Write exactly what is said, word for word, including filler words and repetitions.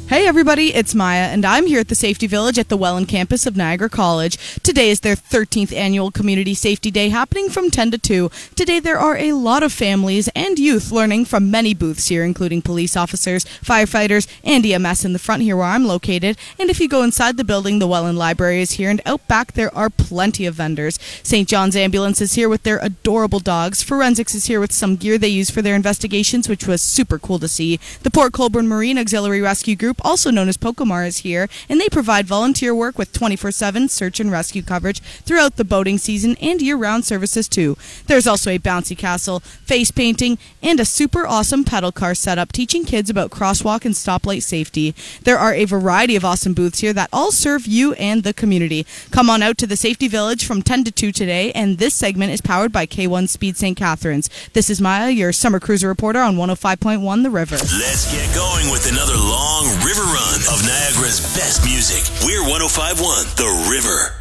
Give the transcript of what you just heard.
Hey everybody, it's Maya, and I'm here at the Safety Village at the Welland campus of Niagara College. Today is their thirteenth annual Community Safety Day happening from ten to two. Today there are a lot of families and youth learning from many booths here, including police officers, firefighters, and E M S in the front here where I'm located. And if you go inside the building, the Welland Library is here, and out back there are plenty of vendors. Saint John's Ambulance is here with their adorable dogs. Forensics is here with some gear they use for their investigations, which was super cool to see. The Port Colborne Marine Auxiliary Rescue Group, also known as Pocomar, is here, and they provide volunteer work with twenty-four seven search and rescue coverage throughout the boating season and year-round services too. There's also a bouncy castle, face painting, and a super awesome pedal car setup teaching kids about crosswalk and stoplight safety. There are a variety of awesome booths here that all serve you and the community. Come on out to the Safety Village from ten to two today, and this segment is powered by K one Speed Saint Catharines. This is Maya, your summer cruiser reporter on one oh five point one The River. Let's get going with another long river run of Niagara's best music. We're one oh five point one The River.